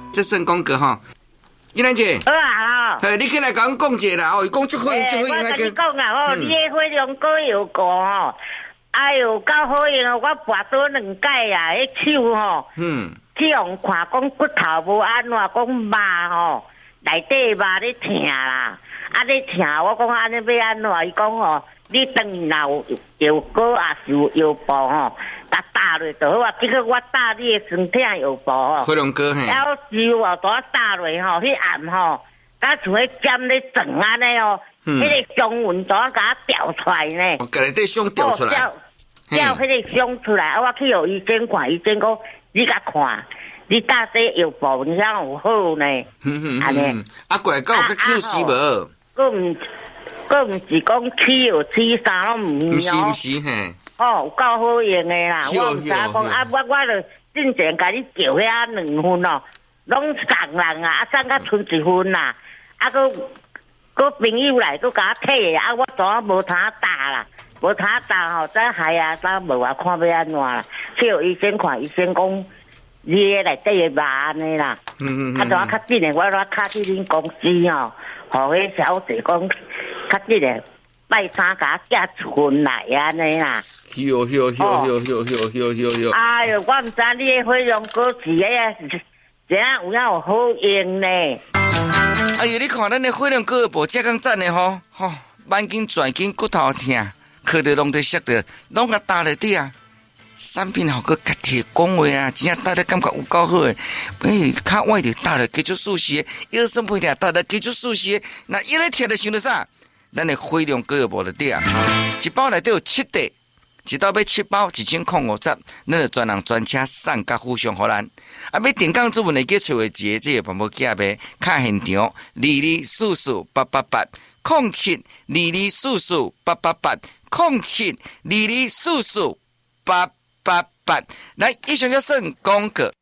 这算讲过吼。依兰姐， 好啊你起来甲阮讲一下啦，伊讲足好，足好， 我跟你讲啊，你的火龙果有果吼，哎哟，够好用哦！我跋倒2摆啊，迄手吼，去用看讲骨头无安怎，讲肉吼，内底肉咧疼啦，咧疼，我讲安尼要安怎？伊讲吼，你等老有果啊是有药布吼。甲打落就好啊！结果我打你的身体有无哦？ 火龙果嘿， 然后酒哦，都打落吼，迄暗吼，甲像迄尖咧转安尼哦，迄个伤痕都甲它掉出来呢。 我甲内底伤掉出来， 掉迄个伤出来，我去有医生看，医生讲你甲看，你打这药布你想有好呢？安尼。 啊，过来有较救死无？ 佫毋是讲起有起啥拢毋是哦。 毋是嘿。 哦，有够好用的啦！我毋知讲啊，我就进前甲你叫遐2份哦，拢送人啊，送甲剩1份啦。啊，佫朋友来佫甲我摕啊，我怎无通打啦？无通打吼，再害啊，再无啊，看要安怎啦？去有医生看，医生讲你内底的肉安尼啦。啊，怎较紧的，我卡去恁公司吼，互迄小姐讲较紧的，拜三甲我寄1份来安尼啦。 哟！ 哎哟，我毋知你的火龙果是怎样有好用呢？ 哎呀，你看咱的火龙果无遮咁赞的吼，慢筋、转筋、骨头疼，靠着拢得摔着，拢甲打落底啊！产品好个家己讲话啊，真正打得感觉有够好诶！较歪着打落继续舒适，腰酸背痛打落继续舒适，那一咧疼着想着啥？咱的火龙果无落底啊！一包内底有7块。一道要7包1050，咱就专人专车送甲附上互咱。啊，要订购主文的记找一个这个办无假呗，卡现场2244880722448807224488。来，以上就算广告。